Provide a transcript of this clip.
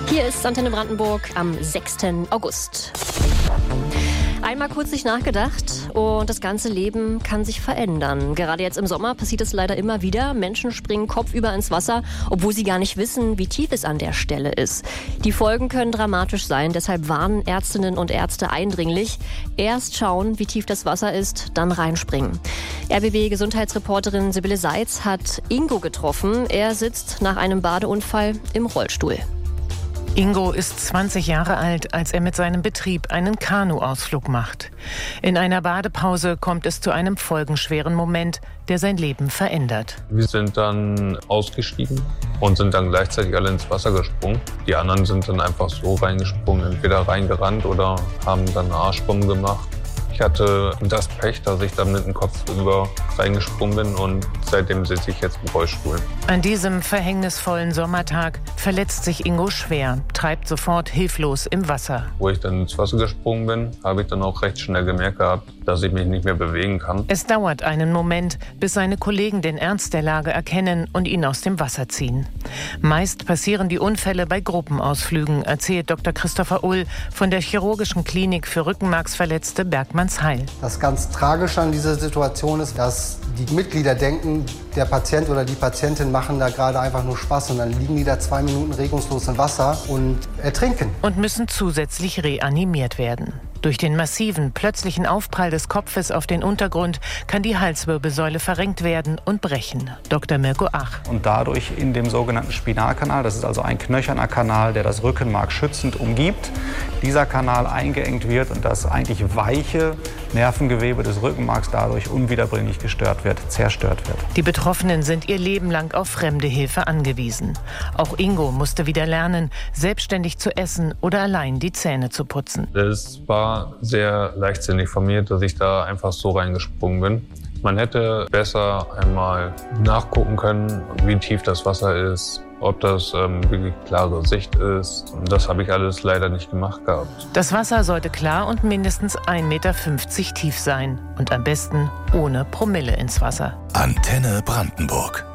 Hier ist Antenne Brandenburg am 6. August. Einmal kurz nicht nachgedacht und das ganze Leben kann sich verändern. Gerade jetzt im Sommer passiert es leider immer wieder. Menschen springen kopfüber ins Wasser, obwohl sie gar nicht wissen, wie tief es an der Stelle ist. Die Folgen können dramatisch sein, deshalb warnen Ärztinnen und Ärzte eindringlich. Erst schauen, wie tief das Wasser ist, dann reinspringen. RBB-Gesundheitsreporterin Sibylle Seitz hat Ingo getroffen. Er sitzt nach einem Badeunfall im Rollstuhl. Ingo ist 20 Jahre alt, als er mit seinem Betrieb einen Kanuausflug macht. In einer Badepause kommt es zu einem folgenschweren Moment, der sein Leben verändert. Wir sind dann ausgestiegen und sind dann gleichzeitig alle ins Wasser gesprungen. Die anderen sind dann einfach so reingesprungen, entweder reingerannt oder haben dann einen Arschwurm gemacht. Ich hatte das Pech, dass ich dann mit dem Kopf über reingesprungen bin und seitdem sitze ich jetzt im Rollstuhl. An diesem verhängnisvollen Sommertag verletzt sich Ingo schwer, treibt sofort hilflos im Wasser. Wo ich dann ins Wasser gesprungen bin, habe ich dann auch recht schnell gemerkt gehabt, dass ich mich nicht mehr bewegen kann. Es dauert einen Moment, bis seine Kollegen den Ernst der Lage erkennen und ihn aus dem Wasser ziehen. Meist passieren die Unfälle bei Gruppenausflügen, erzählt Dr. Christopher Ull von der Chirurgischen Klinik für Rückenmarksverletzte Bergmannsheil. Das ganz Tragische an dieser Situation ist, dass die Mitglieder denken, der Patient oder die Patientin machen da gerade einfach nur Spaß und dann liegen die da 2 Minuten regungslos im Wasser und ertrinken. Und müssen zusätzlich reanimiert werden. Durch den massiven, plötzlichen Aufprall des Kopfes auf den Untergrund kann die Halswirbelsäule verrenkt werden und brechen. Dr. Mirko Ach. Und dadurch in dem sogenannten Spinalkanal, das ist also ein knöcherner Kanal, der das Rückenmark schützend umgibt, dieser Kanal eingeengt wird und das eigentlich weiche Nervengewebe des Rückenmarks dadurch unwiederbringlich gestört wird, zerstört wird. Die Betroffenen sind ihr Leben lang auf fremde Hilfe angewiesen. Auch Ingo musste wieder lernen, selbstständig zu essen oder allein die Zähne zu putzen. Es war sehr leichtsinnig von mir, dass ich da einfach so reingesprungen bin. Man hätte besser einmal nachgucken können, wie tief das Wasser ist, ob das wirklich klare Sicht ist. Und das habe ich alles leider nicht gemacht gehabt. Das Wasser sollte klar und mindestens 1,50 Meter tief sein. Und am besten ohne Promille ins Wasser. Antenne Brandenburg.